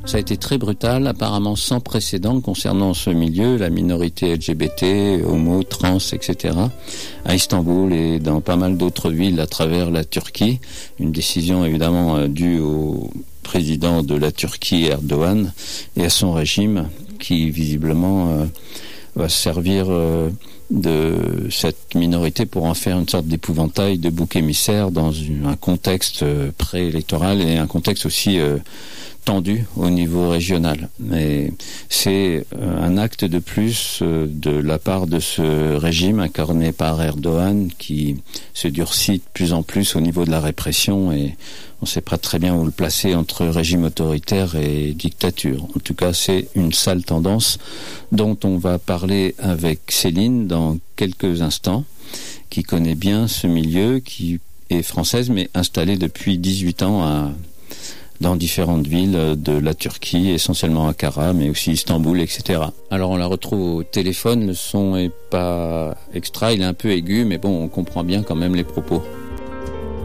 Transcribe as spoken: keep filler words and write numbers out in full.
Ça a été très brutal, apparemment sans précédent concernant ce milieu, la minorité L G B T, homo, trans, et cetera, à Istanbul et dans pas mal d'autres villes à travers la Turquie. Une décision évidemment due au président de la Turquie, Erdogan, et à son régime qui visiblement euh, va servir euh, de cette minorité pour en faire une sorte d'épouvantail, de bouc émissaire dans une, un contexte euh, préélectoral et un contexte aussi euh, tendu au niveau régional. Mais c'est euh, un acte de plus euh, de la part de ce régime incarné par Erdogan qui se durcit de plus en plus au niveau de la répression et on ne sait pas très bien où le placer entre régime autoritaire et dictature. En tout cas, c'est une sale tendance dont on va parler avec Céline dans quelques instants, qui connaît bien ce milieu, qui est française mais installée depuis dix-huit ans à dans différentes villes de la Turquie, essentiellement Ankara, mais aussi Istanbul, et cetera. Alors on la retrouve au téléphone, le son est pas extra, il est un peu aigu, mais bon, on comprend bien quand même les propos.